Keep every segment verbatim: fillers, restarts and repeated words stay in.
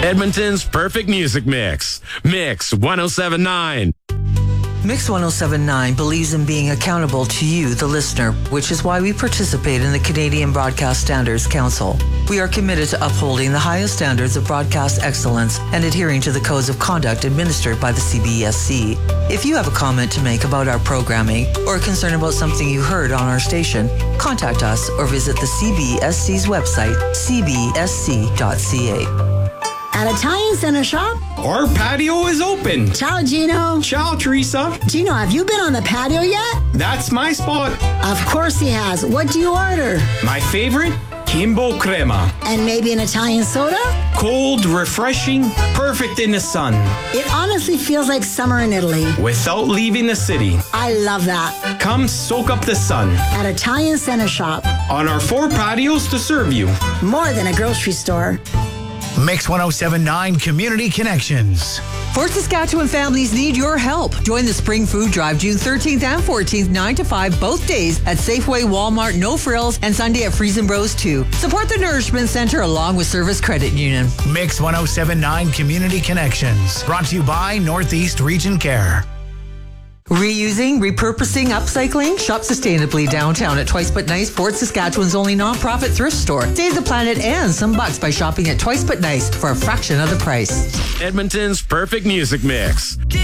Edmonton's perfect music mix. Mix one oh seven point nine. Mix one oh seven point nine believes in being accountable to you, the listener, which is why we participate in the Canadian Broadcast Standards Council. We are committed to upholding the highest standards of broadcast excellence and adhering to the codes of conduct administered by the C B S C. If you have a comment to make about our programming or a concern about something you heard on our station, contact us or visit the C B S C's website, c b s c dot c a. At Italian Center Shop, our patio is open. Ciao, Gino. Ciao, Teresa. Gino, have you been on the patio yet? That's my spot. Of course he has. What do you order? My favorite, Kimbo Crema. And maybe an Italian soda? Cold, refreshing, perfect in the sun. It honestly feels like summer in Italy. Without leaving the city. I love that. Come soak up the sun. At Italian Center Shop. On our four patios to serve you. More than a grocery store. Mix one oh seven point nine Community Connections. Fort Saskatchewan families need your help. Join the Spring Food Drive June thirteenth and fourteenth, nine to five, both days at Safeway, Walmart, No Frills, and Sunday at Friesen Bros two. Support the Nourishment Center along with Service Credit Union. Mix one oh seven point nine Community Connections. Brought to you by Northeast Region Care. Reusing, repurposing, upcycling? Shop sustainably downtown at Twice But Nice, Fort Saskatchewan's only non-profit thrift store. Save the planet and some bucks by shopping at Twice But Nice for a fraction of the price. Edmonton's perfect music mix. Music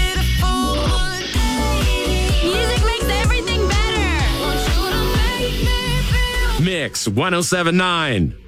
makes everything better. Mix one oh seven point nine.